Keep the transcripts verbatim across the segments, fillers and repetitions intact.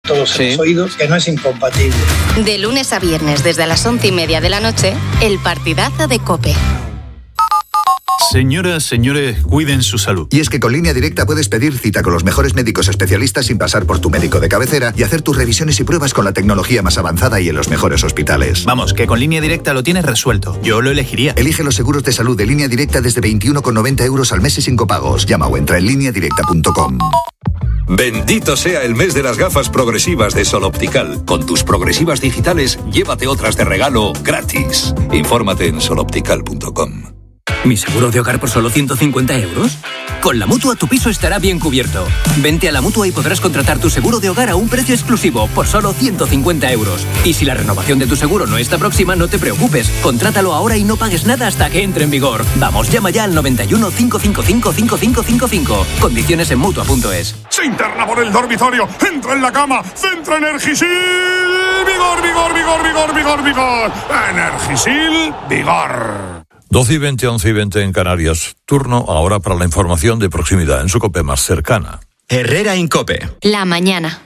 todos Sí. hemos oído, que no es incompatible. De lunes a viernes desde las once y media de la noche, el partidazo de COPE. Señoras, señores, cuiden su salud. Y es que con Línea Directa puedes pedir cita con los mejores médicos especialistas sin pasar por tu médico de cabecera y hacer tus revisiones y pruebas con la tecnología más avanzada y en los mejores hospitales. Vamos, que con Línea Directa lo tienes resuelto. Yo lo elegiría. Elige los seguros de salud de Línea Directa desde veintiuno con noventa euros al mes y sin copagos. Llama o entra en línea directa punto com. Bendito sea el mes de las gafas progresivas de Sol Optical. Con tus progresivas digitales, llévate otras de regalo gratis. Infórmate en sol optical punto com. ¿Mi seguro de hogar por solo ciento cincuenta euros? Con la Mutua tu piso estará bien cubierto. Vente a la Mutua y podrás contratar tu seguro de hogar a un precio exclusivo por solo ciento cincuenta euros. Y si la renovación de tu seguro no está próxima, no te preocupes. Contrátalo ahora y no pagues nada hasta que entre en vigor. Vamos, llama ya al noventa y uno, cinco cinco cinco, cinco cinco cinco cinco. Condiciones en Mutua punto es. Se interna por el dormitorio, entra en la cama, centra Energisil. Vigor, vigor, vigor, vigor, vigor, vigor. Energisil, vigor. doce y veinte, once y veinte en Canarias. Turno ahora para la información de proximidad en su COPE más cercana. Herrera en COPE. La mañana.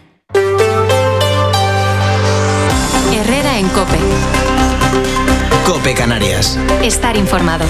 Herrera en COPE. COPE Canarias. Estar informado.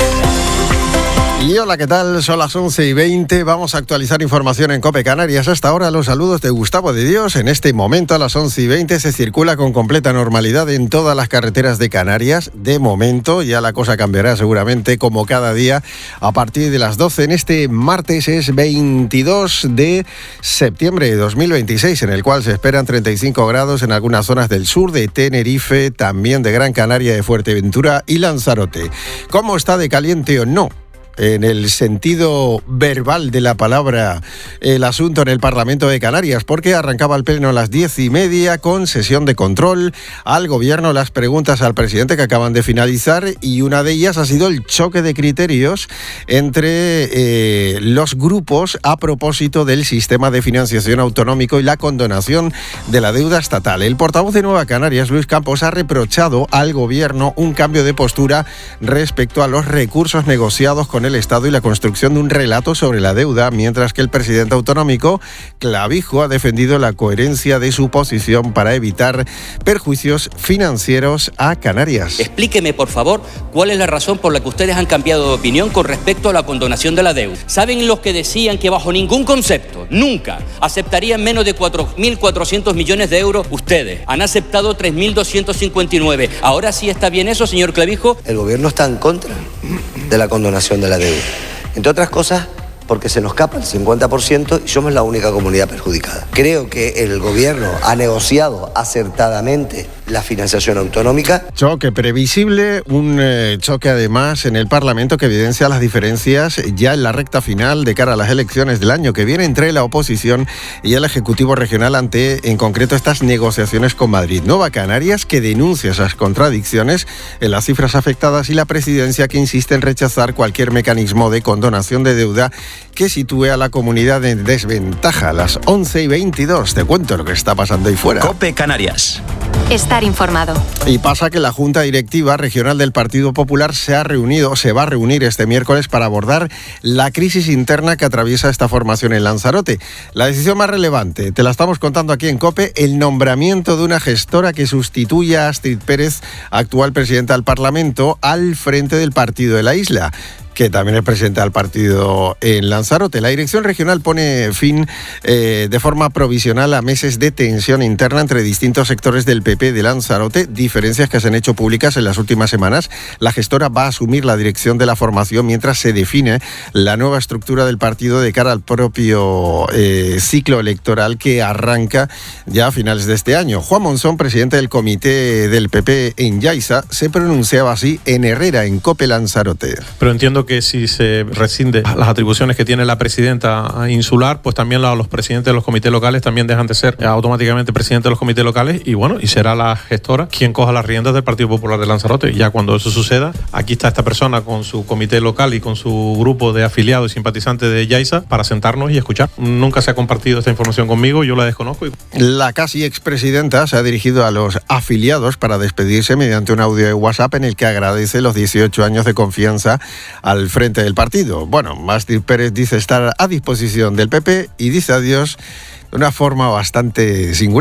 Y hola, ¿qué tal? Son las once y veinte. Vamos a actualizar información en COPE Canarias. Hasta ahora los saludos de Gustavo de Dios. En este momento a las once y veinte se circula con completa normalidad en todas las carreteras de Canarias. De momento ya la cosa cambiará seguramente como cada día a partir de las doce. En este martes es veintidós de septiembre de dos mil veintiséis, en el cual se esperan treinta y cinco grados en algunas zonas del sur de Tenerife, también de Gran Canaria, de Fuerteventura y Lanzarote. ¿Cómo está de caliente o no? En el sentido verbal de la palabra, el asunto en el Parlamento de Canarias, porque arrancaba el pleno a las diez y media con sesión de control al gobierno, las preguntas al presidente que acaban de finalizar, y una de ellas ha sido el choque de criterios entre eh, los grupos a propósito del sistema de financiación autonómico y la condonación de la deuda estatal. El portavoz de Nueva Canarias, Luis Campos, ha reprochado al gobierno un cambio de postura respecto a los recursos negociados con el Estado y la construcción de un relato sobre la deuda, mientras que el presidente autonómico, Clavijo, ha defendido la coherencia de su posición para evitar perjuicios financieros a Canarias. Explíqueme, por favor, cuál es la razón por la que ustedes han cambiado de opinión con respecto a la condonación de la deuda. ¿Saben los que decían que bajo ningún concepto, nunca, aceptarían menos de cuatro mil cuatrocientos millones de euros? Ustedes han aceptado tres mil doscientos cincuenta y nueve. ¿Ahora sí está bien eso, señor Clavijo? El gobierno está en contra de la condonación de la deuda, entre otras cosas porque se nos escapa el cincuenta por ciento y somos la única comunidad perjudicada. Creo que el gobierno ha negociado acertadamente la financiación autonómica. Choque previsible, un eh, choque además en el Parlamento que evidencia las diferencias ya en la recta final de cara a las elecciones del año que viene entre la oposición y el Ejecutivo Regional ante, en concreto, estas negociaciones con Madrid. Nueva Canarias, que denuncia esas contradicciones en las cifras afectadas, y la Presidencia, que insiste en rechazar cualquier mecanismo de condonación de deuda que sitúe a la comunidad en desventaja. A las once y veintidós, te cuento lo que está pasando ahí fuera. COPE Canarias. Estar informado. Y pasa que la Junta Directiva Regional del Partido Popular se ha reunido, se va a reunir este miércoles para abordar la crisis interna que atraviesa esta formación en Lanzarote. La decisión más relevante, te la estamos contando aquí en COPE, el nombramiento de una gestora que sustituya a Astrid Pérez, actual presidenta del Parlamento, al frente del partido de la isla, que también es presidente del partido en Lanzarote. La dirección regional pone fin eh, de forma provisional a meses de tensión interna entre distintos sectores del P P de Lanzarote, diferencias que se han hecho públicas en las últimas semanas. La gestora va a asumir la dirección de la formación mientras se define la nueva estructura del partido de cara al propio eh, ciclo electoral que arranca ya a finales de este año. Juan Monzón, presidente del comité del P P en Yaiza, se pronunciaba así en Herrera, en COPE Lanzarote. Pero entiendo que si se rescinde las atribuciones que tiene la presidenta insular, pues también los presidentes de los comités locales también dejan de ser automáticamente presidentes de los comités locales, y bueno, y será la gestora quien coja las riendas del Partido Popular de Lanzarote. Y ya cuando eso suceda, aquí está esta persona con su comité local y con su grupo de afiliados y simpatizantes de Yaiza para sentarnos y escuchar. Nunca se ha compartido esta información conmigo, yo la desconozco. La casi expresidenta se ha dirigido a los afiliados para despedirse mediante un audio de WhatsApp en el que agradece los dieciocho años de confianza a al frente del partido. Bueno, Astrid Pérez dice estar a disposición del P P y dice adiós de una forma bastante singular.